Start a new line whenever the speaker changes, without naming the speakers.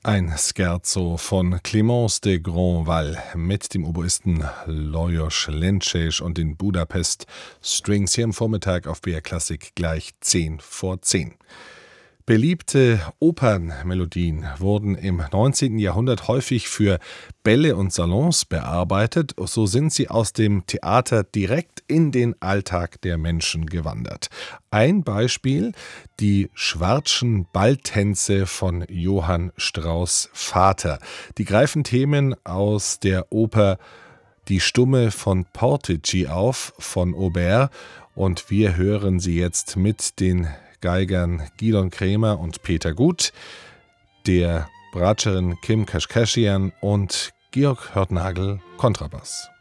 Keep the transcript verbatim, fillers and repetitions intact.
Ein Scherzo von Clémence de Grandval mit dem Oboisten Lajos Lencsés und den Budapest Strings hier am Vormittag auf B R Klassik gleich zehn vor zehn. Beliebte Opernmelodien wurden im neunzehnten Jahrhundert häufig für Bälle und Salons bearbeitet. So sind sie aus dem Theater direkt in den Alltag der Menschen gewandert. Ein Beispiel: die Schwartzschen Balltänze von Johann Strauss Vater. Die greifen Themen aus der Oper Die Stumme von Portici auf, von Auber, und wir hören sie jetzt mit den Geigern Gidon Kremer und Peter Gut, der Bratscherin Kim Kashkashian und Georg Hörtnagel Kontrabass.